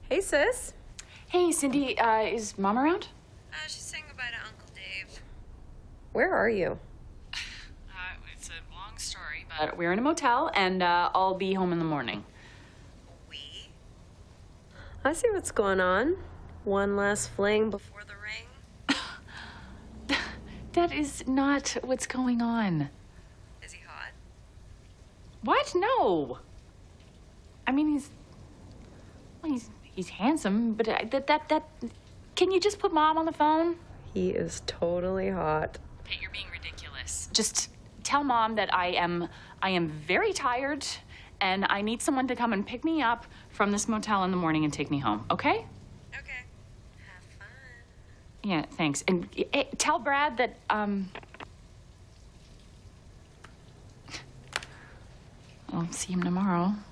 Hey, sis. Hey, Cindy, is Mom around? She's saying goodbye to Uncle Dave. Where are you? It's a long story, but we're in a motel, and I'll be home in the morning. We? I see what's going on. One last fling before the ring. That is not what's going on. Is he hot? What? No. I mean, he's handsome, but that. Can you just put Mom on the phone? He is totally hot. Hey, you're being ridiculous. Just tell Mom that I am very tired, and I need someone to come and pick me up from this motel in the morning and take me home. Okay? Okay. Have fun. Yeah, thanks. And tell Brad that I'll see him tomorrow.